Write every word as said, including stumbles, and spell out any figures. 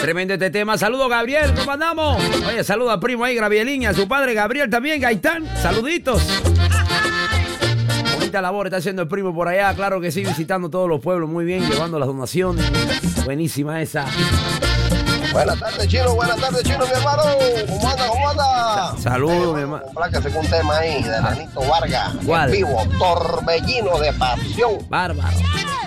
Tremendo este tema. Saludos, Gabriel, ¿cómo andamos? Oye, saludo al primo ahí, Gabrielín, a su padre Gabriel también, Gaitán. Saluditos. Bonita labor está haciendo el primo por allá, claro que sí, visitando todos los pueblos, muy bien, llevando las donaciones. Buenísima esa. Buenas tardes, Chino, buenas tardes, Chino, mi hermano. ¿Cómo anda, cómo anda? Saludos, mi hermano. Plácase con un tema ahí de Nanito Vargas. ¿Cuál? En vivo, Torbellino de Pasión. Bárbaro.